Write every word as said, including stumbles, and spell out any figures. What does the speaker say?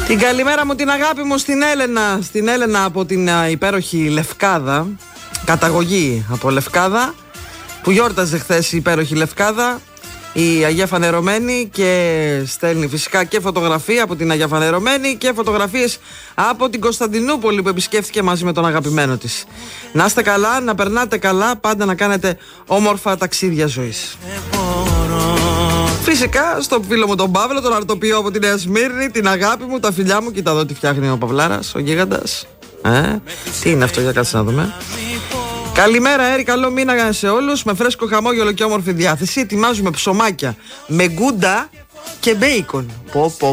Την καλημέρα μου την αγάπη μου στην Έλενα. Στην Έλενα από την uh, υπέροχη Λευκάδα. Καταγωγή από Λευκάδα, που γιόρταζε χθες η υπέροχη Λευκάδα, η Αγία Φανερωμένη, και στέλνει φυσικά και φωτογραφία από την Αγία Φανερωμένη και φωτογραφίες από την Κωνσταντινούπολη που επισκέφθηκε μαζί με τον αγαπημένο της. Να είστε καλά, να περνάτε καλά, πάντα να κάνετε όμορφα ταξίδια ζωής. Φυσικά στο φίλο μου τον Παύλο, τον αρτοποιό από τη Νέα Σμύρνη, την αγάπη μου, τα φιλιά μου. Κοίτα εδώ τι φτιάχνει ο Παυλάρας, ο γίγαντας. Ε, τι είναι αυτό, για κάτσε να δούμε. Καλημέρα, Έρη, καλό μήνα σε όλους. Με φρέσκο χαμόγελο και όμορφη διάθεση. Ετοιμάζουμε ψωμάκια με γκούντα και μπέικον. Πω, πω.